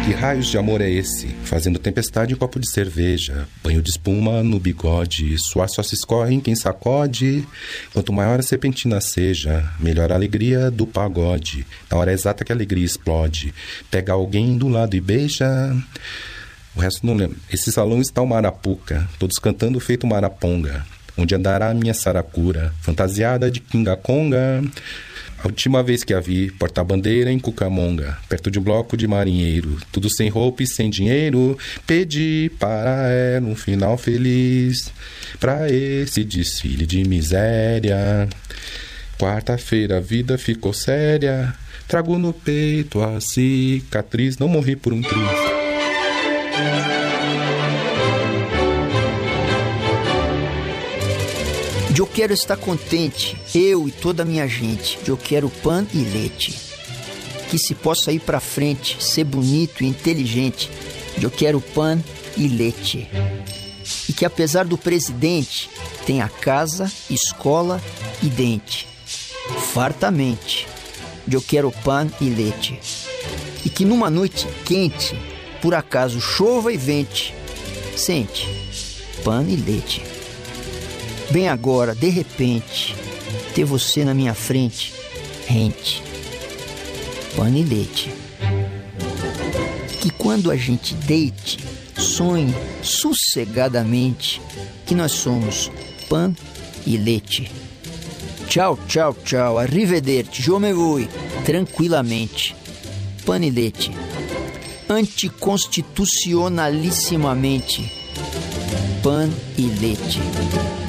Que raios de amor é esse? Fazendo tempestade em copo de cerveja, banho de espuma no bigode, suor só se escorre em quem sacode. Quanto maior a serpentina seja, melhor a alegria do pagode. Na hora exata que a alegria explode, pega alguém do lado e beija. O resto não lembro. Esse salão está uma arapuca, todos cantando feito uma araponga. Onde andará a minha saracura, fantasiada de Kinga Konga. A última vez que a vi, porta-bandeira em Cucamonga, perto de um bloco de marinheiro, tudo sem roupa e sem dinheiro. Pedi para ela um final feliz, pra esse desfile de miséria. Quarta-feira a vida ficou séria, trago no peito a cicatriz, não morri por um triz. Eu quero estar contente, eu e toda a minha gente. Eu quero pão e leite. Que se possa ir pra frente, ser bonito e inteligente. Eu quero pão e leite. E que apesar do presidente, tenha casa, escola e dente. Fartamente. Eu quero pão e leite. E que numa noite quente, por acaso chova e vente. Sente, pão e leite. Bem agora, de repente, ter você na minha frente, rente, pano e leite. Que quando a gente deite, sonhe sossegadamente que nós somos pão e leite. Tchau, tchau, tchau, arrivederci, eu me vou tranquilamente. Pano e leite. Anticonstitucionalissimamente. Pão e leite.